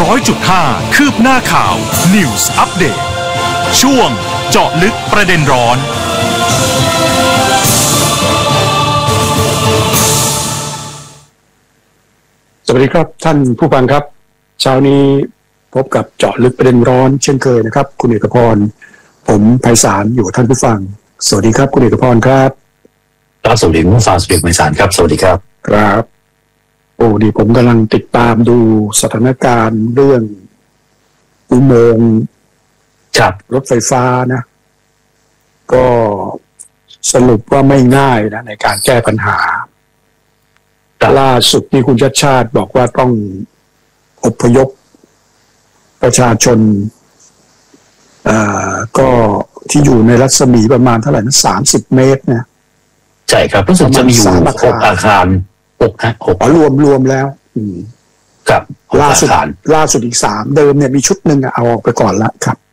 100.5 คืบหน้าข่าว News Update ช่วงเจาะลึกประเด็นร้อนสวัสดีครับท่านผู้ฟังครับเช้านี้พบกับเจาะลึกประเด็นร้อนเช่นเคยนะครับคุณเอกพรผมไพศาลอยู่ท่านผู้ฟังสวัสดีครับคุณเอกพรครับครับสวัสดีคุณฟังสุเดชไพศาลครับสวัสดีครับครับโอ้ดีผมกำลังติดตามดูสถานการณ์เรื่องอุโมงค์รถไฟฟ้านะก็สรุปว่าไม่ง่ายนะในการแก้ปัญหาล่าสุดที่คุณชัชชาติบอกว่าต้องอพยพประชาชนก็ที่อยู่ในรัศมีประมาณเท่าไหร่นะ30 เมตรนะใช่ครับรู้สึกจะมีอยู่6 อาคาร6 รวมแล้วครับล่าสุดอีก3เดิมเนี่ยมีชุดหนึ่งเอาออกไปก่อนละครับ